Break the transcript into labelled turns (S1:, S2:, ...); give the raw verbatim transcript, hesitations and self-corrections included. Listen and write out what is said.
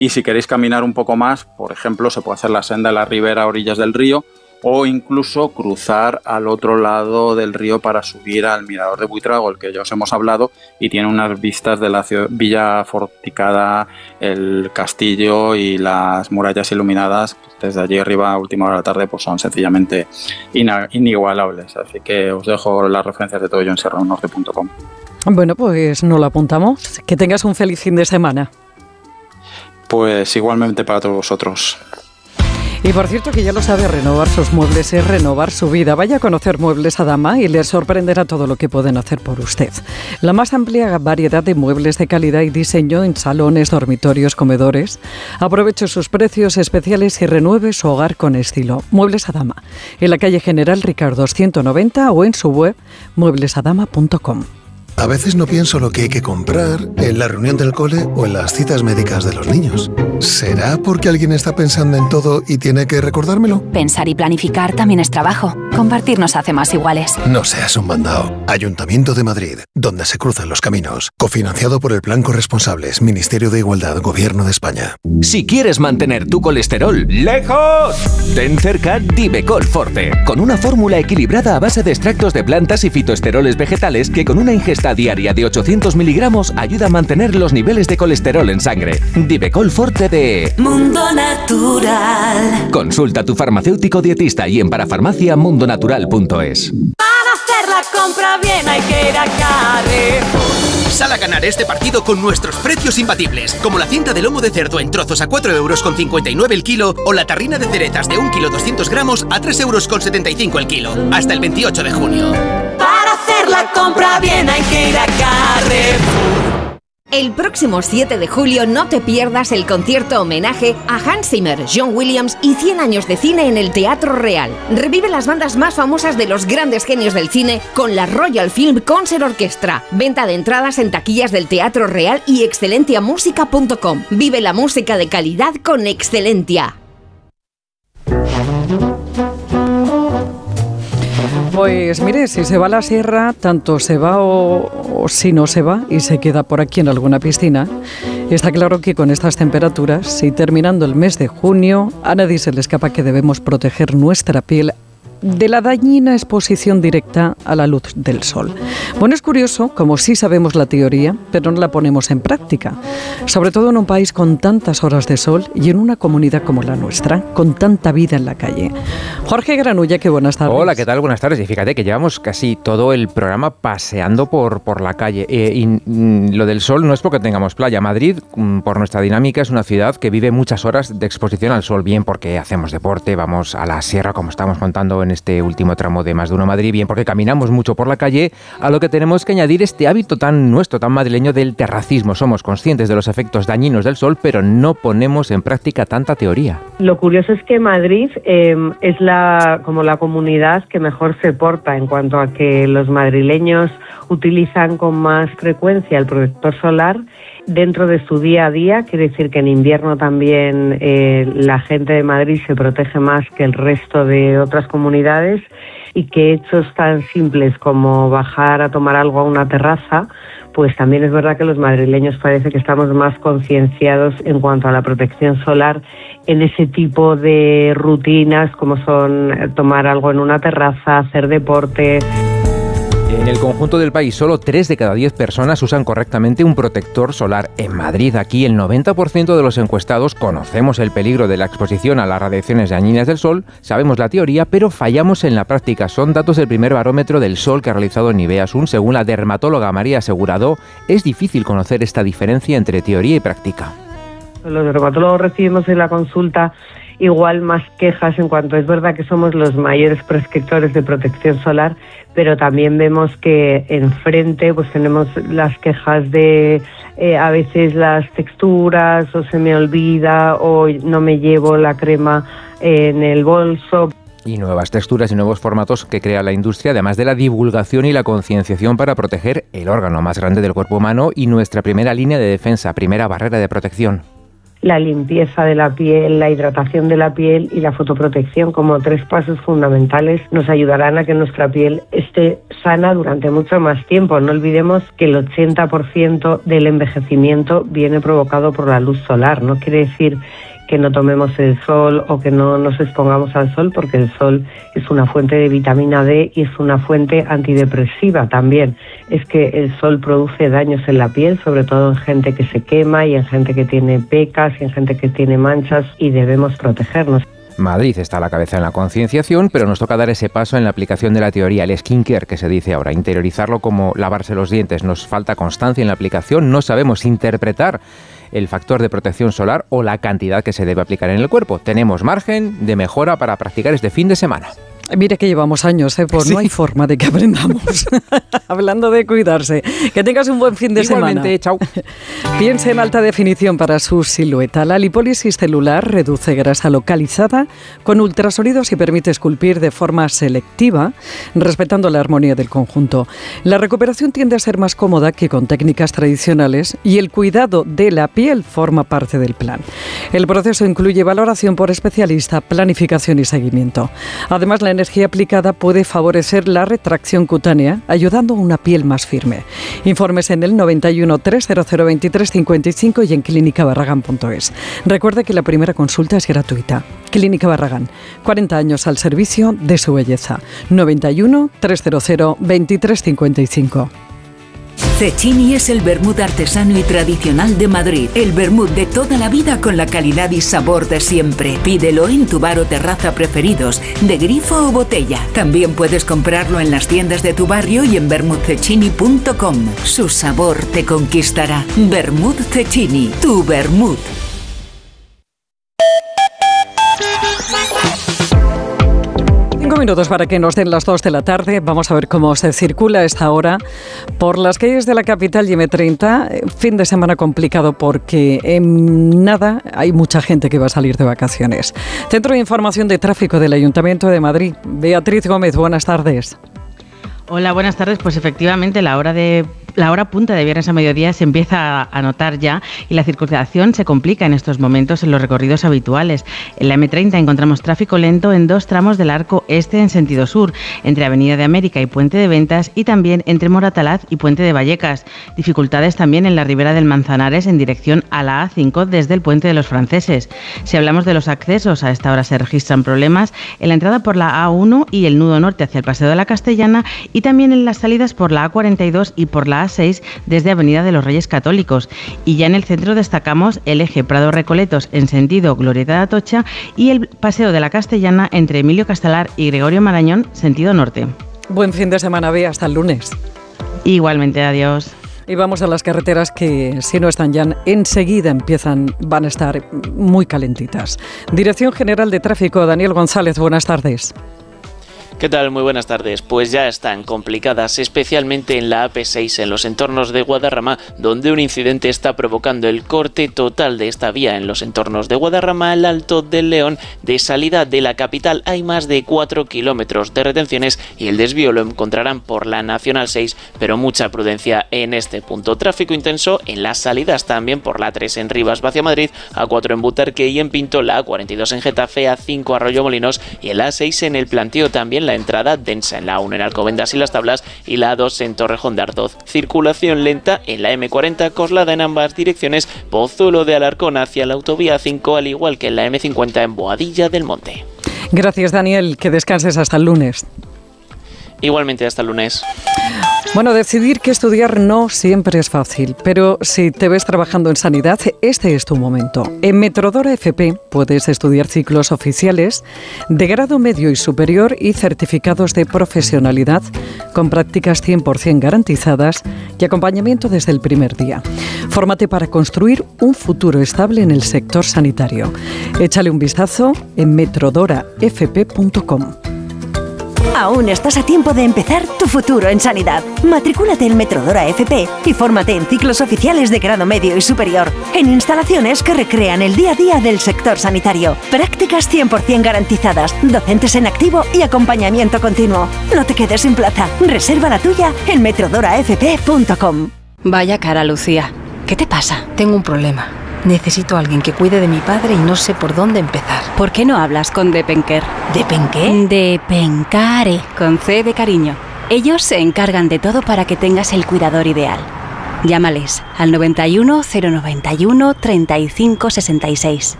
S1: Y si queréis caminar un poco más, por ejemplo, se puede hacer la senda de la ribera a orillas del río, o incluso cruzar al otro lado del río para subir al mirador de Buitrago, el que ya os hemos hablado, y tiene unas vistas de la ciudad, villa fortificada, el castillo y las murallas iluminadas desde allí arriba a última hora de la tarde, pues son sencillamente ina- inigualables. Así que os dejo las referencias de todo ello en serrano norte punto com.
S2: Bueno, pues nos lo apuntamos. Que tengas un feliz fin de semana.
S1: Pues igualmente para todos vosotros.
S2: Y por cierto, que ya lo sabe, renovar sus muebles es renovar su vida. Vaya a conocer Muebles Adama y le sorprenderá todo lo que pueden hacer por usted. La más amplia variedad de muebles de calidad y diseño en salones, dormitorios, comedores. Aproveche sus precios especiales y renueve su hogar con estilo. Muebles Adama, en la calle General Ricardo ciento noventa o en su web muebles adama punto com.
S3: A veces no pienso lo que hay que comprar en la reunión del cole o en las citas médicas de los niños. ¿Será porque alguien está pensando en todo y tiene que recordármelo?
S4: Pensar y planificar también es trabajo. Compartir nos hace más iguales.
S3: No seas un mandao. Ayuntamiento de Madrid, donde se cruzan los caminos. Cofinanciado por el Plan Corresponsables, Ministerio de Igualdad, Gobierno de España.
S5: Si quieres mantener tu colesterol lejos, ten cerca Divecol Forte, con una fórmula equilibrada a base de extractos de plantas y fitoesteroles vegetales que con una ingesta diaria de ochocientos miligramos ayuda a mantener los niveles de colesterol en sangre. Divecol Forte de
S6: Mundo Natural.
S5: Consulta a tu farmacéutico dietista y en parafarmacia mundo natural punto es.
S6: Para hacer la compra bien hay que ir a Carrefour.
S7: Sal a ganar este partido con nuestros precios imbatibles, como la cinta de lomo de cerdo en trozos a cuatro euros con cincuenta y nueve el kilo o la tarrina de cerezas de un kilo doscientos gramos a tres euros con setenta y cinco el kilo. Hasta el veintiocho de junio.
S6: Para hacer la compra bien hay que ir a Carrefour.
S8: El próximo siete de julio no te pierdas el concierto homenaje a Hans Zimmer, John Williams y cien años de cine en el Teatro Real. Revive las bandas más famosas de los grandes genios del cine con la Royal Film Concert Orchestra. Venta de entradas en taquillas del Teatro Real y excelentia música punto com. Vive la música de calidad con Excelentia.
S2: Pues mire, si se va a la sierra, tanto se va o, o si no se va y se queda por aquí en alguna piscina, está claro que con estas temperaturas y terminando el mes de junio, a nadie se le escapa que debemos proteger nuestra piel de la dañina exposición directa a la luz del sol. Bueno, es curioso, como sí sabemos la teoría, pero no la ponemos en práctica, sobre todo en un país con tantas horas de sol y en una comunidad como la nuestra, con tanta vida en la calle. Jorge Granulla, qué buenas tardes.
S9: Hola, ¿qué tal? Buenas tardes. Y fíjate que llevamos casi todo el programa paseando por, por la calle. Eh, y mm, lo del sol no es porque tengamos playa. Madrid, mm, por nuestra dinámica, es una ciudad que vive muchas horas de exposición al sol, bien porque hacemos deporte, vamos a la sierra, como estamos contando en este último tramo de Más de Uno Madrid, bien porque caminamos mucho por la calle, a lo que tenemos que añadir este hábito tan nuestro, tan madrileño del terracismo. Somos conscientes de los efectos dañinos del sol, pero no ponemos en práctica tanta teoría.
S10: Lo curioso es que Madrid eh, es la como la comunidad que mejor se porta en cuanto a que los madrileños utilizan con más frecuencia el protector solar dentro de su día a día. Quiere decir que en invierno también eh, la gente de Madrid se protege más que el resto de otras comunidades, y que hechos tan simples como bajar a tomar algo a una terraza, pues también es verdad que los madrileños parece que estamos más concienciados en cuanto a la protección solar en ese tipo de rutinas como son tomar algo en una terraza, hacer deporte.
S9: En el conjunto del país, solo tres de cada diez personas usan correctamente un protector solar. En Madrid, aquí, el noventa por ciento de los encuestados conocemos el peligro de la exposición a las radiaciones dañinas del sol, sabemos la teoría, pero fallamos en la práctica. Son datos del primer barómetro del sol que ha realizado Niveasun. Según la dermatóloga María Asegurado, es difícil conocer esta diferencia entre teoría y práctica.
S10: Los dermatólogos recibimos en la consulta igual más quejas en cuanto es verdad que somos los mayores prescriptores de protección solar, pero también vemos que enfrente pues tenemos las quejas de eh, a veces las texturas, o se me olvida, o no me llevo la crema en el bolso.
S9: Y nuevas texturas y nuevos formatos que crea la industria, además de la divulgación y la concienciación para proteger el órgano más grande del cuerpo humano y nuestra primera línea de defensa, primera barrera de protección.
S10: la limpieza de la piel, la hidratación de la piel y la fotoprotección como tres pasos fundamentales nos ayudarán a que nuestra piel esté sana durante mucho más tiempo. No olvidemos que el ochenta por ciento del envejecimiento viene provocado por la luz solar. No quiere decir que no tomemos el sol o que no nos expongamos al sol, porque el sol es una fuente de vitamina D y es una fuente antidepresiva también. Es que el sol produce daños en la piel, sobre todo en gente que se quema y en gente que tiene pecas y en gente que tiene manchas, y debemos protegernos.
S9: Madrid está a la cabeza en la concienciación, pero nos toca dar ese paso en la aplicación de la teoría, el skincare que se dice ahora, interiorizarlo como lavarse los dientes. Nos falta constancia en la aplicación, no sabemos interpretar el factor de protección solar o la cantidad que se debe aplicar en el cuerpo. Tenemos margen de mejora para practicar este fin de semana.
S2: Mire que llevamos años, ¿eh? Pues sí. No hay forma de que aprendamos. Hablando de cuidarse. Que tengas un buen fin de
S9: Igualmente,
S2: semana.
S9: Chao.
S2: Piense en alta definición para su silueta. La lipólisis celular reduce grasa localizada con ultrasonidos y permite esculpir de forma selectiva, respetando la armonía del conjunto. La recuperación tiende a ser más cómoda que con técnicas tradicionales y el cuidado de la piel forma parte del plan. El proceso incluye valoración por especialista, planificación y seguimiento. Además, la energía aplicada puede favorecer la retracción cutánea, ayudando a una piel más firme. Informes en el noventa y uno, trescientos veintitrés, cincuenta y cinco y en clínica barragán punto es. Recuerde que la primera consulta es gratuita. Clínica Barragán, cuarenta años al servicio de su belleza. noventa y uno, trescientos veintitrés, cincuenta y cinco.
S11: Cecchini es el vermut artesano y tradicional de Madrid. El vermut de toda la vida con la calidad y sabor de siempre. Pídelo en tu bar o terraza preferidos, de grifo o botella. También puedes comprarlo en las tiendas de tu barrio y en vermut cecchini punto com. Su sabor te conquistará. Vermut Cecchini, tu vermut.
S2: Cinco minutos para que nos den las dos de la tarde. Vamos a ver cómo se circula a esta hora por las calles de la capital y eme treinta. Fin de semana complicado porque en nada hay mucha gente que va a salir de vacaciones. Centro de Información de Tráfico del Ayuntamiento de Madrid. Beatriz Gómez, buenas tardes.
S12: Hola, buenas tardes. Pues efectivamente la hora de La hora punta de viernes a mediodía se empieza a notar ya y la circulación se complica en estos momentos en los recorridos habituales. En la eme treinta encontramos tráfico lento en dos tramos del arco este en sentido sur, entre Avenida de América y Puente de Ventas, y también entre Moratalaz y Puente de Vallecas. Dificultades también en la ribera del Manzanares en dirección a la A cinco desde el Puente de los Franceses. Si hablamos de los accesos, a esta hora se registran problemas en la entrada por la A uno y el nudo norte hacia el Paseo de la Castellana, y también en las salidas por la A cuarenta y dos y por la A seis desde Avenida de los Reyes Católicos. Y ya en el centro destacamos el eje Prado-Recoletos en sentido Glorieta de Atocha y el Paseo de la Castellana entre Emilio Castelar y Gregorio Marañón sentido norte.
S2: Buen fin de semana, Bea, hasta el lunes.
S12: Igualmente, adiós.
S2: Y vamos a las carreteras que, si no están ya, enseguida empiezan, van a estar muy calentitas. Dirección General de Tráfico, Daniel González, buenas tardes.
S13: ¿Qué tal? Muy buenas tardes. Pues ya están complicadas, especialmente en la A P seis, en los entornos de Guadarrama, donde un incidente está provocando el corte total de esta vía. En los entornos de Guadarrama, al Alto del León, de salida de la capital, hay más de cuatro kilómetros de retenciones y el desvío lo encontrarán por la Nacional seis, pero mucha prudencia en este punto. Tráfico intenso en las salidas también por la A tres en Rivas hacia Madrid, A cuatro en Butarque y en Pinto, la A cuarenta y dos en Getafe, A cinco Arroyomolinos y el A seis en el Plantío, también la entrada densa en la A uno en Alcobendas y Las Tablas y la A dos en Torrejón de Ardoz. Circulación lenta en la eme cuarenta, Coslada en ambas direcciones, Pozuelo de Alarcón hacia la autovía cinco, al igual que en la eme cincuenta en Boadilla del Monte.
S2: Gracias, Daniel, que descanses hasta el lunes.
S13: Igualmente, hasta el lunes.
S2: Bueno, decidir qué estudiar no siempre es fácil, pero si te ves trabajando en sanidad, este es tu momento. En Metrodora F P puedes estudiar ciclos oficiales de grado medio y superior y certificados de profesionalidad con prácticas cien por ciento garantizadas y acompañamiento desde el primer día. Fórmate para construir un futuro estable en el sector sanitario. Échale un vistazo en metrodora f p punto com.
S14: Aún estás a tiempo de empezar tu futuro en sanidad. Matricúlate en Metrodora F P y fórmate en ciclos oficiales de grado medio y superior, en instalaciones que recrean el día a día del sector sanitario. Prácticas cien por ciento garantizadas, docentes en activo y acompañamiento continuo. No te quedes sin plaza. Reserva la tuya en metrodora f p punto com.
S15: Vaya cara, Lucía. ¿Qué te pasa?
S16: Tengo un problema.
S15: Necesito a alguien que cuide de mi padre y no sé por dónde empezar.
S16: ¿Por qué no hablas con Depenker?
S15: ¿Depenqué?
S16: Depencare, con C de cariño. Ellos se encargan de todo para que tengas el cuidador ideal. Llámales al noventa y uno, cero noventa y uno, treinta y cinco sesenta y seis.